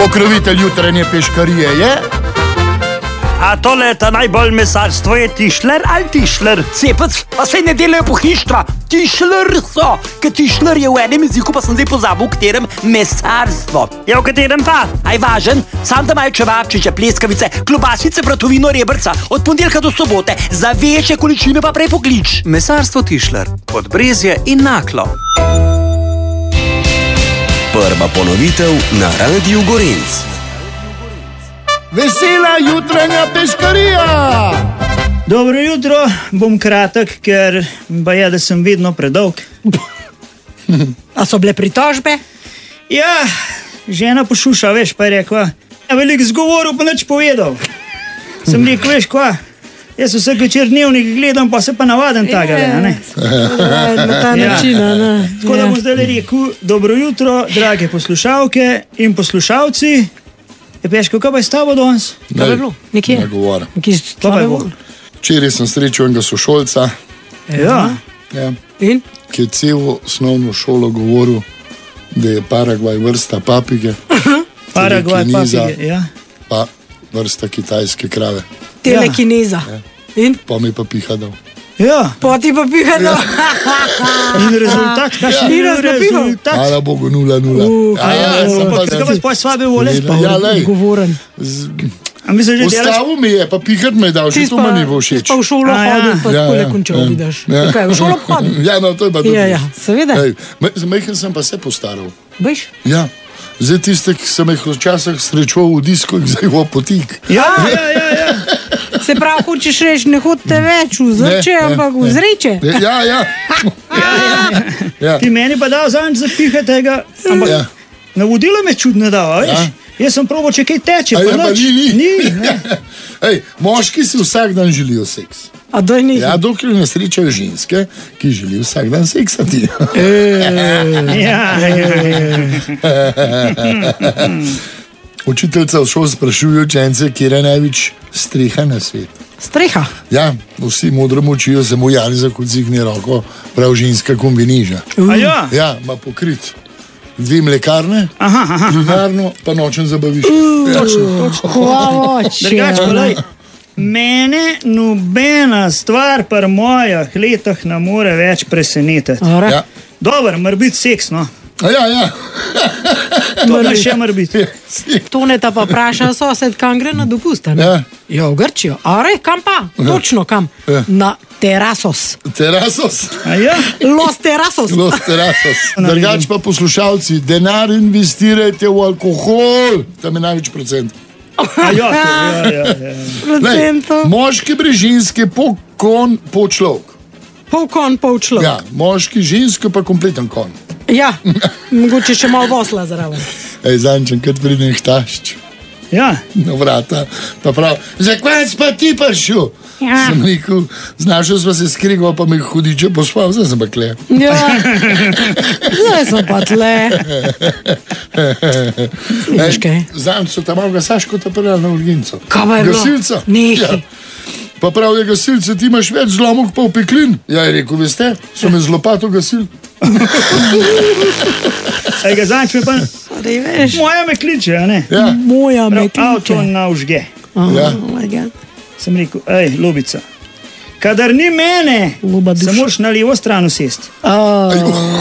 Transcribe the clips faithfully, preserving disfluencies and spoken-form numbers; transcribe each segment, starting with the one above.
Pokrovitelj jutranje peškarije je... A tole ta najbolj mesarstvo je Tišler ali Tišler? Cepec, pa sej ne delajo pohištva. Tišler so, ker Tišler je v enem jeziku, pa sem zdaj pozabil, v katerem mesarstvo. Ja, v katerem pa? Aj važen, sam da imajo čevapčiče, pleskavice, klobasice, vratovino, rebrca, od ponedeljka do sobote, za večje količine pa prej poklič. Mesarstvo Tišler, Podbrezje in Naklo. Prva ponovitev na Radiu Gorenc. Vesela jutranja peškarija! Dobro jutro, bom kratek, ker ba je, da sem vedno predolg. A so bile pritožbe? Ja, žena pošuša, veš, pa je rekla, ja, veliko zgovoril, pa nič povedal. Sem rekel, veš, kva, jaz vsak večer dnevnik gledam, pa se pa navadim taga, a ne? Na ta način, a ne? Tako da bom zdaj rekel, dobro jutro, drage poslušalke in poslušalci. Je peško, kaj pa je s tabo danes? Kaj je bilo? Nekje? Ne govorim. Nekje Pa je bilo? Včeraj sem srečal enega sošolca, Ja. ja, In? ki je celo osnovno šolo govoril, da je Paragvaj vrsta papige, Paragvaj telekineza, papige, ja. pa vrsta kitajske krave. Telekineza. In? Pa mi pa piha dal. Ja, Poti pa pihano. in rezultat, kakšen Ni je raznapival. rezultat? Hvala Bogu, nula, nula. Uh, A ja, sem pa Ampak kaj vas pa svabe vole? Ja, lej. Govoren. A misliš, že delaš? Ustavil mi je, pa pihat me je dal, že to mi ni bo všeč. Pa v šolo A, ja. hodil, pa Ja, takole ja, končal, ja. vidiš. Ja. Kaj, v šolo hodil? Ja, no, to je pa dobro. Ja, ja, seveda. Ej, Majhen sem pa se postaral. Veš? Ja. Zdaj tiste, ki sem jih včasih srečal v disku, jih zdaj v potik. Ja, ja, ja, ja. Se pravi, hočeš reči, ne hodite več v zrče, Ne, ne, ampak v ne. zreče. Ja, ja. ja. Ti meni pa dal zanj zapihati tega, ampak Ja. navodila me čudno dava, veš? Ja. Jaz sem probo, če kaj teče, A pa ja, pa nič. ni, ni. Ni, ne. Ej, moški si vsak dan želijo seks. A doj ni. Ja, dokler ne srečajo ženske, ki želijo vsak dan seksati. Ja, ja, ja. Učiteljca v šoli sprašuje učence, kje je največ streha na svetu. Streha. Ja, vsi modro močijo, se mu Janeza kot zigne roko, prav ženska kombiniža. A ja? Ja, ima pokrit. Dve mlekarne, Aha, aha. vinarno, pa nočen zabaviš. Hvala, oče. Drugač pa, lej, mene nobena stvar pri mojih letih ne more več presenetiti. Ora. Ja, Dober, mora biti seks, no. A ja, ja. To pa še mora biti. Toneta pa vpraša sosed, kam gre na dopust. a ne? Ja. Ja, v Grčijo. A rej, kam pa? Točno kam? Ja. Na terasos. Terasos. A ja? Los terasos. Los terasos. Drugač pa poslušalci, denar investirajte v alkohol, tam je največ procent. A ja, to, ja, ja, ja. Lej, Procentov. moški brez ženske, po kon, po človek. Pol kon, pol človek. Ja, moški, žensko pa kompleten kon. Ja, mogoče še malo vosla zraven. Ej, zančem, kad pridem htašč Ja, na vrata, pa prav, zakaj si pa ti prišel? Ja. Sem rekel, znašel sva se skrigal, pa mi hudiče pospal, zdaj sem pa kle. Ja, zdaj sem pa tle. Vidiš kaj? Zanč so tam malo gasaško ta prejal na urgenco. Kaj pa je bilo? Gasilca. Nehaj. Ja. Pa prav je gasilce, ti imaš več zlomov pa v peklin. Ja, je rekel, veste, so me z lopato gasil. ej ga zanč me pa... Rej, veš, Moja me kliče, a ne? Ja, moja me Prav, avto kliče. navžge. ja. Oh my God. Sem rekel, ej, Ljubica, kadar ni mene, Ljuba se duša. moraš na levo stran usesti. Oh,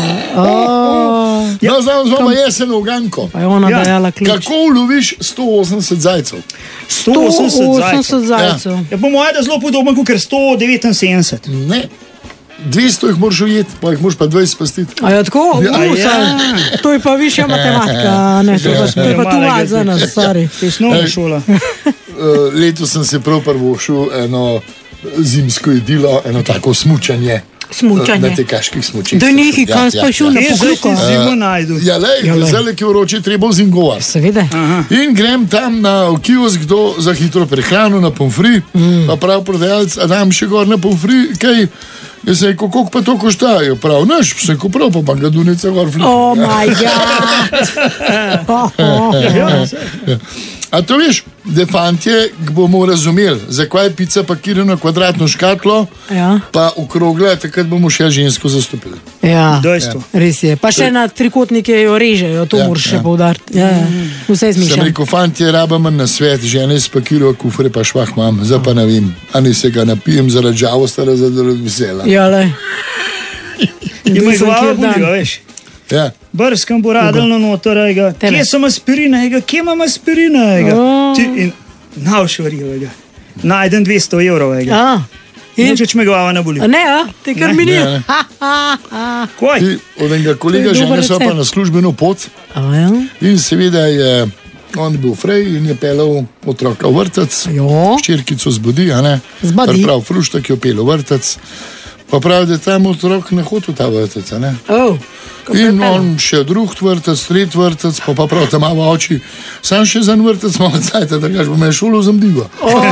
No, zdaj imamo jesen v Ganko. pa je ona Ja. dajala ključ. Kako uloviš sto osemdeset zajcev? sto osemdeset osemdeset zajcev. Ja, po mojem, da je zelo podoben kot sto devetinsedemdeset. Ne. dvesto jih moraš ujeti, pa jih moraš pa dvajset spastiti. A je tako? Ja. Uh, Ja. To je pa višja matematika, ne, to je pa- to je pa tu Malega vaj za nas, sorry. To je osnovna Ej. šola. Uh, letos sem se prav prvošil eno zimsko jedilo, eno tako smučanje. Smučanje. Na tekaških smučih. Da nekaj, kam si šel na Kje zdaj ti pokluko? zimo najdu? Ja, lej, Ja, lej. zdaj, ki je vroče, treba zingovati. Seveda. In grem tam na v kiosk do, za hitro prehrano na pomfri, mm. pa prav prodajalec, a dam še gor na pomfri, kaj, jaz sem rekel, koliko pa to koštajo, prav, naš, sem rekel, prav, pa pa ga dunica gor flip. Oh my God. Oh, oh. Ja, A to veš, da fantje bomo razumeli, zakaj je pica pakirana v kvadratno škatlo, Ja. pa okrogla, takrat bomo še žensko zastopili. Ja. Dejstvo. Res je. Pa še na trikotnike jo režejo, to Ja, moraš ja. še poudariti. Ja, ja. Vse je Sem zmišljeno. rekel, fantje, rabamo na svet, žene spakirajo kufre, pa švah imam, zdaj pa ne vem, ali se ga napijem zaradi žalosti ali zaradi vesela. Ja, le. Ima Bil sem glava kjer dan. bolijo, veš. Ja. Brskam bo radelno noter, ejga. Tebe. Kje sem aspirina, ejga? Kje imam aspirina, ejga? O. Ti in navšvaril, ejga. Najdem dvesto evrov, ejga. Ja. In? Nič me glava ne boli. A ne, a? Te kar Ne. mini. Ne, ne. Kaj? Ti, od enega kolega To je dober žene so pa recept. na službeno pot Ja. in seveda je on bil frej in je pelal otroka v vrtec. Jo. Ščirkico zbudi, a ne? Zbudi. Prav fruštek jo pel v vrtec. Pa pravi, da tam otrok ne hodi v ta vrtec, a ne? Oh. Kako je In pelal? on še drug vrtec, tretji vrtec, pa, pa prav tam ima oči. Sam še za en vrtec malo cajta, da gaš bo me šolo zamdiva.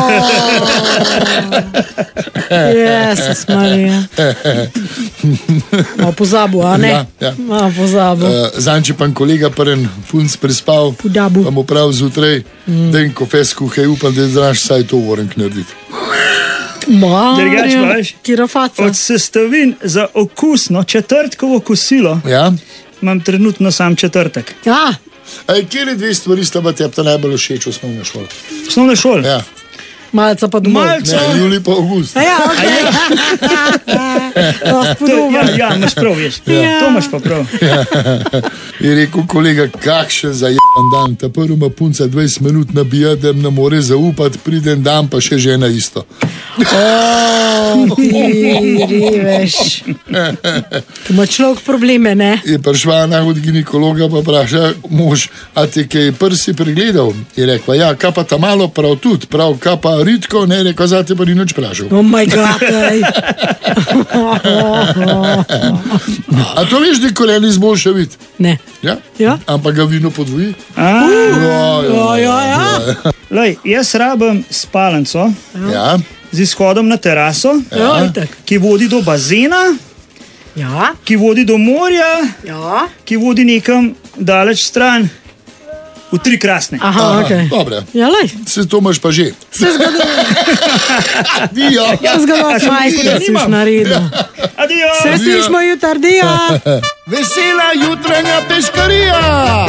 Jezus Marija. Malo pozabil, a ne? Ja, ja. Malo pozabil. Uh, Zanči pa en kolega prven punc prispal, Podabu. pa mu prav zjutraj, mm. da en kofes kuhaj, upam, da znaš saj to vorenk narediti. Drugače pa, veš, Kira faca. Od sestavin za okusno četrtkovo kosilo Ja? imam trenutno sam četrtek. Ja. Ej, kjer dve stvari sta pa tebi najbolj všeč v osnovni šoli? Osnovne šole. Ja. Malca pa domov. Malce. Ne, Julij pa Avgust. Ja, okej. To, ja, ja, imaš prav, veš. Ja. To imaš pa prav. Je rekel kolega, kakšen zajeban dan. Ta prvo ima punca dvajset minut nabija, da ne more zaupati, pride en dan pa še žena isto. O, ti reveš. Ko ima človek probleme, ne? Je prišla ena od ginekologa pa vpraša mož, a ti kaj prsi pregledal? Je rekla, ja, kaj pa ta malo prav tudi, prav kaj pa ritko, ne, rekla, za te pa ni nič vprašal. Oh moj bog, ej. A to veš, da kolen izboljša vid? Ne. Ja? Ja. Ampak ga vino podvoji? A, Ja, ja, ja. lej, jaz rabim spalnico Ja. z izhodom na teraso, Ja, itak. ki vodi do bazena, Ja. ki vodi do morja, Ja. ki vodi nekam daleč stran, v tri krasne. Aha, okej. Dobre, Ja, lej. se to imaš pa že. Se zgodi, Dio. se zgodi, še majster, nisem. da si už naredil. Adijo! Se slišmo jutri, dija. Vesela jutranja peškarija!